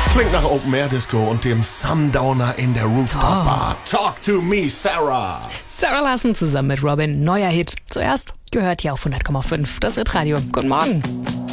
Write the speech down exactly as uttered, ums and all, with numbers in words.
Klingt nach Open Air Disco und dem Sundowner in der Rooftop Bar. Talk to me, Sarah. Sarah Larsson zusammen mit Robin, neuer Hit. Zuerst gehört hier auf hundert Komma fünf das Hit Radio. Guten Morgen.